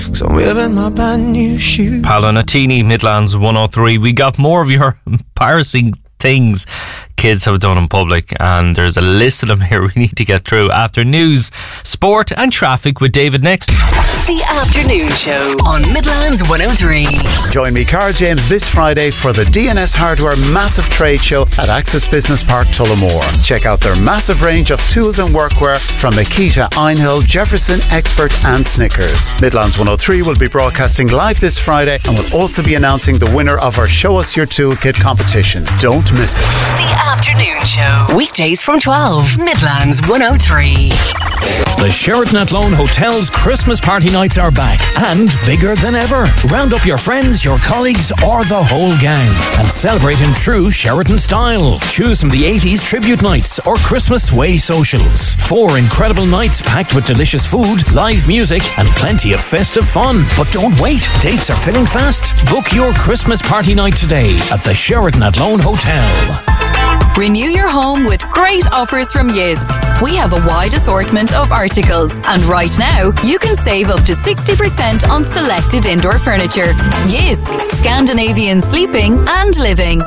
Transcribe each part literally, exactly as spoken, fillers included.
So I'm wearing my brand new shoes. Palanatini, Midlands one oh three. We got more of your embarrassing things kids have done in public, and there's a list of them here we need to get through after news, sport and traffic with David next. The Afternoon Show on Midlands one oh three. Join me, Carl James, this Friday for the D N S Hardware Massive Trade Show at Access Business Park, Tullamore. Check out their massive range of tools and workwear from Makita, Einhill, Jefferson, Expert and Snickers. Midlands one oh three will be broadcasting live this Friday and will also be announcing the winner of our Show Us Your Toolkit competition. Don't miss it. The Afternoon Show, weekdays from twelve, Midlands one oh three. The Sheraton Athlone Hotel's Christmas party nights are back and bigger than ever. Round up your friends, your colleagues or the whole gang and celebrate in true Sheraton style. Choose from the eighties tribute nights or Christmas way socials. Four incredible nights packed with delicious food, live music and plenty of festive fun. But don't wait, dates are filling fast. Book your Christmas party night today at the Sheraton Athlone Hotel. Renew your home with great offers from Jysk. We have a wide assortment of articles, and right now you can save up to sixty percent on selected indoor furniture. Jysk, Scandinavian sleeping and living.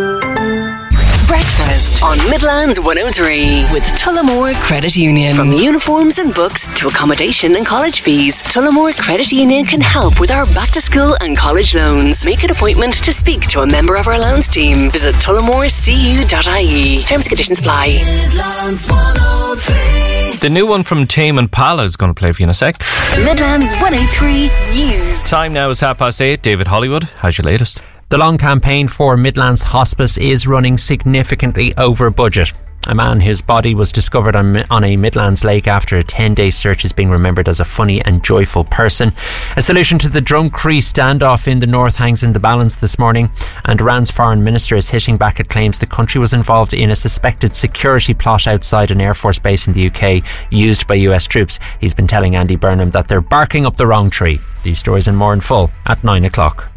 Breakfast on Midlands one oh three with Tullamore Credit Union. From uniforms and books to accommodation and college fees, Tullamore Credit Union can help with our back to school and college loans. Make an appointment to speak to a member of our loans team. Visit tullamore c u dot i e. Terms and conditions apply. Midlands one oh three. The new one from Tame Impala is going to play for you in a sec. Midlands one oh three News. Time now is half past eight. David Hollywood, how's your latest? The long campaign for Midlands Hospice is running significantly over budget. A man whose body was discovered on, on a Midlands lake after a ten-day search is being remembered as a funny and joyful person. A solution to the Drumcree standoff in the north hangs in the balance this morning, and Iran's foreign minister is hitting back at claims the country was involved in a suspected security plot outside an Air Force base in the U K used by U S troops. He's been telling Andy Burnham that they're barking up the wrong tree. These stories and more in full at nine o'clock.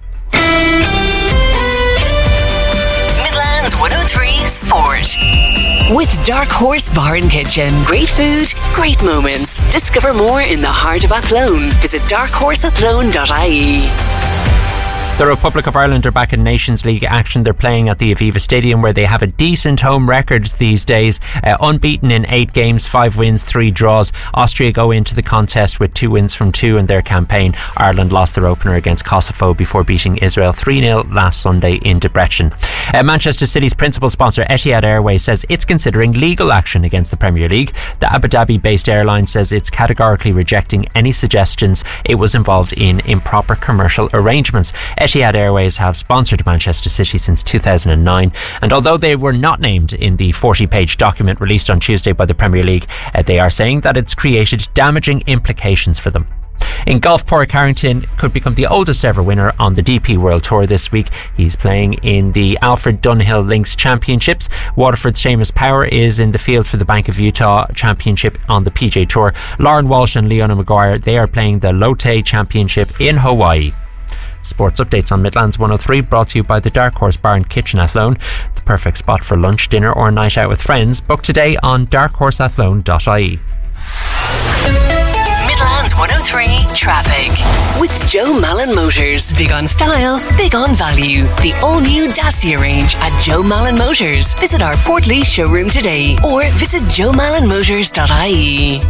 one oh three Sport. With Dark Horse Bar and Kitchen. Great food, great moments. Discover more in the heart of Athlone. Visit dark horse athlone dot i e. The Republic of Ireland are back in Nations League action. They're playing at the Aviva Stadium, where they have a decent home record these days. Uh, unbeaten in eight games, five wins, three draws. Austria go into the contest with two wins from two in their campaign. Ireland lost their opener against Kosovo before beating Israel three nil last Sunday in Debrecen. Uh, Manchester City's principal sponsor Etihad Airways says it's considering legal action against the Premier League. The Abu Dhabi-based airline says it's categorically rejecting any suggestions it was involved in improper commercial arrangements. Etihad Airways have sponsored Manchester City since two thousand nine, and although they were not named in the forty-page document released on Tuesday by the Premier League, uh, they are saying that it's created damaging implications for them. In golf, Padraig Harrington could become the oldest ever winner on the D P World Tour this week. He's playing in the Alfred Dunhill Links Championships. Waterford's Seamus Power is in the field for the Bank of Utah Championship on the P G A Tour. Lauren Walsh and Leona Maguire, they are playing the Lotte Championship in Hawaii. Sports updates on Midlands one oh three, brought to you by the Dark Horse Bar and Kitchen Athlone. The perfect spot for lunch, dinner or a night out with friends. Book today on dark horse athlone dot i e. Midlands one oh three Traffic with Joe Mallon Motors. Big on style, big on value. The all-new Dacia range at Joe Mallon Motors. Visit our Portlaoise showroom today or visit joe mallon motors dot i e.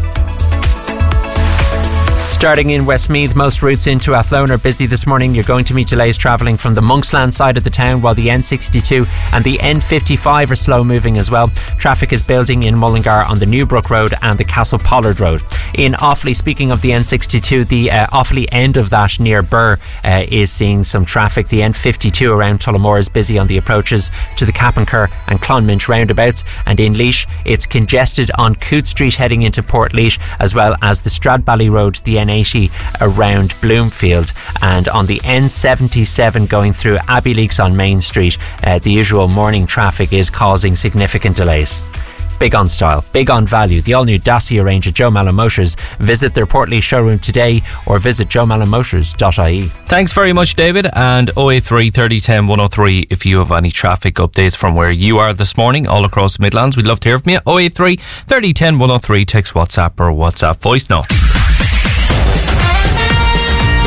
Starting in Westmeath, most routes into Athlone are busy this morning. You're going to meet delays travelling from the Monksland side of the town, while the N sixty-two and the N fifty-five are slow moving as well. Traffic is building in Mullingar on the Newbrook Road and the Castle Pollard Road. In Offaly, speaking of the N sixty-two, the uh, Offaly end of that near Burr uh, is seeing some traffic. The N fifty-two around Tullamore is busy on the approaches to the Cappancur and Clonminch roundabouts, and in Laois it's congested on Coote Street heading into Portlaoise, as well as the Stradbally Road, the N eighty around Bloomfield, and on the N seventy-seven going through Abbeyleix on Main Street. Uh, the usual morning traffic is causing significant delays. Big on style, big on value. The all-new Dacia range at Joe Mallon Motors. Visit their Portlaoise showroom today or visit joe mallon motors dot i e. Thanks very much, David. And oh eight three, thirty, ten, one oh three if you have any traffic updates from where you are this morning all across the Midlands. We'd love to hear from you. oh eight three, thirty, ten, one oh three. Text WhatsApp or WhatsApp voice note.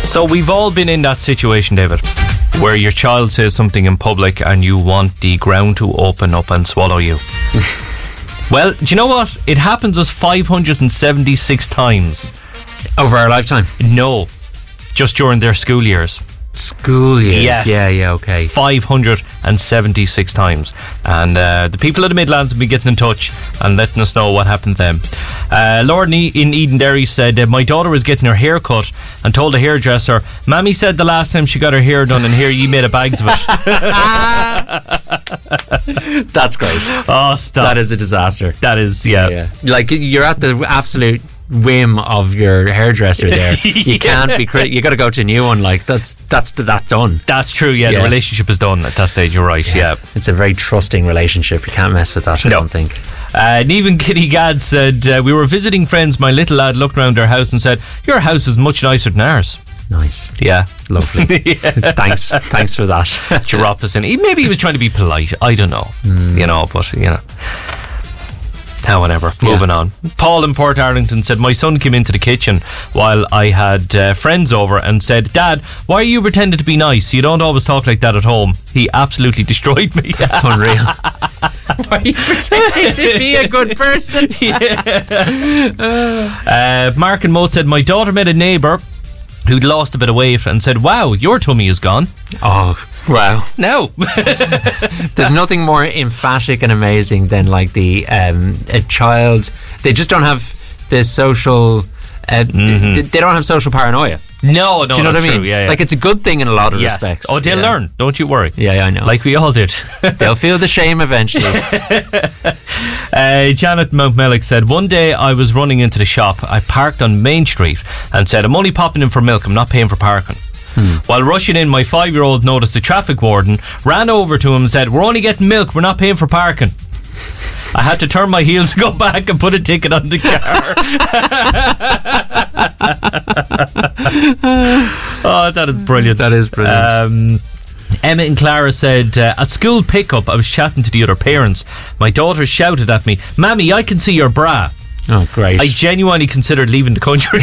So we've all been in that situation, David, where your child says something in public and you want the ground to open up and swallow you. Well, do you know what? It happens us five hundred seventy-six times. Over our lifetime? No, just during their school years. School years? Yes. Yeah, yeah, okay. five hundred seventy-six times. And uh, the people of the Midlands will be getting in touch and letting us know what happened to them. Uh, Lauren in Edenderry said, uh, my daughter was getting her hair cut and told the hairdresser, Mammy said the last time she got her hair done and here you made a bags of it. That's great. Oh, stop. That is a disaster. That is, yeah. yeah. Like, you're at the absolute whim of your hairdresser there. You can't be crit- you got to go to a new one. Like, that's that's that's done. That's true. Yeah, Yeah. the relationship is done at that stage. You're right. Yeah, It's a very trusting relationship. You can't mess with that, I No. don't think. Uh, Neven Kitty Gadd said, uh, we were visiting friends. My little lad looked around our house and said, your house is much nicer than ours. Nice. Yeah. Lovely. Thanks. Thanks for that. Drop us in. He- Maybe he was trying to be polite. I don't know. You know, but, you know. How whatever. Yeah. Moving on. Paul in Port Arlington said, my son came into the kitchen while I had uh, friends over and said, Dad, why are you pretending to be nice? You don't always talk like that at home. He absolutely destroyed me. That's unreal. Why are you pretending to be a good person? uh, Mark and Mo said, my daughter met a neighbour who'd lost a bit of weight and said, wow, your tummy is gone. Oh, wow. No. There's nothing more emphatic and amazing than like the um, a child. They just don't have the social. Uh, Mm-hmm. they, they don't have social paranoia. No, no, Do you know that's what I mean? true. Yeah, yeah. Like, it's a good thing in a lot of yes. respects. Oh, they'll yeah. learn. Don't you worry. Yeah, yeah, I know. Like we all did. They'll feel the shame eventually. uh, Janet Mountmellick said, one day I was running into the shop. I parked on Main Street and said, I'm only popping in for milk. I'm not paying for parking. Hmm. While rushing in, my five-year-old noticed the traffic warden, ran over to him and said, we're only getting milk. We're not paying for parking. I had to turn my heels, go back and put a ticket on the car. Oh, that is brilliant. That is brilliant. Um, Emma and Clara said, uh, at school pickup, I was chatting to the other parents. My daughter shouted at me, Mammy, I can see your bra. Oh, great. I genuinely considered leaving the country.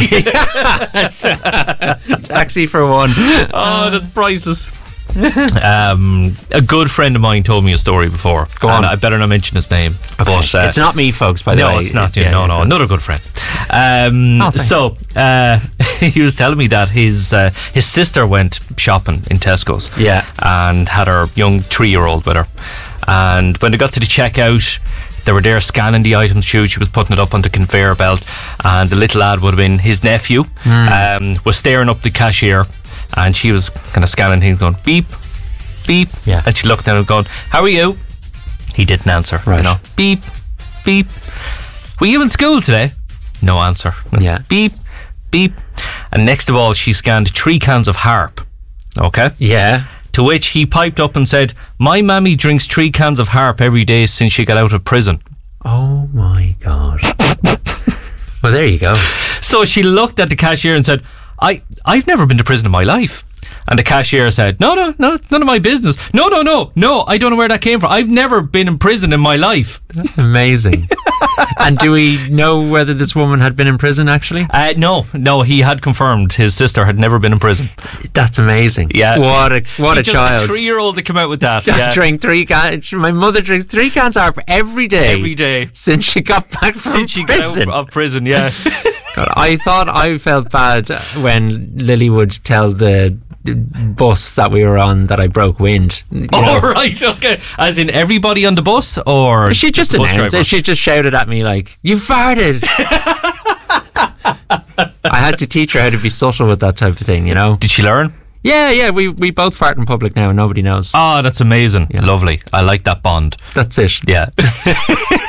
Taxi for one. Oh, that's priceless. um, a good friend of mine told me a story before. Go on. And I better not mention his name. Okay. But, uh, it's not me, folks, by the no, way. it's not you. Yeah, no, yeah, no, yeah. another good friend. Um, Oh, thanks. so uh, he was telling me that his uh, his sister went shopping in Tesco's. Yeah. And had her young three-year-old with her. And when they got to the checkout, they were there scanning the items. She, she was putting it up on the conveyor belt, and the little lad would have been his nephew. Um, was staring up the cashier, and she was kind of scanning things, going beep, beep. Yeah. And she looked at him, going, "How are you?" He didn't answer. Right. You know, beep, beep. Were you in school today? No answer. Yeah. Beep, beep. And next of all, she scanned three cans of Harp. Okay. Yeah. To which he piped up and said, my mammy drinks three cans of Harp every day since she got out of prison. Oh my God. Well, there you go. So she looked at the cashier and said, I, I've never been to prison in my life. And the cashier said, no, no, no, none of my business. No, no, no, no, I don't know where that came from. I've never been in prison in my life. Amazing. And do we know whether this woman had been in prison, actually? Uh, no, no, he had confirmed his sister had never been in prison. That's amazing. Yeah. What a what He a just- child. A three-year-old to come out with that. I Yeah. drink three cans. My mother drinks three cans of Harp every day. Every day. Since she got back from Since she got prison. out of prison, yeah. God, I thought I felt bad when Lily would tell the bus that we were on that I broke wind. You Oh, know. right, okay. As in everybody on the bus, or She just the bus announced driver? it. She just shouted at me like, "You farted." I had to teach her how to be subtle with that type of thing, you know. Did she learn? Yeah, yeah. We we both fart in public now, and nobody knows. Oh, that's amazing. Lovely. I like that bond. That's it. Yeah.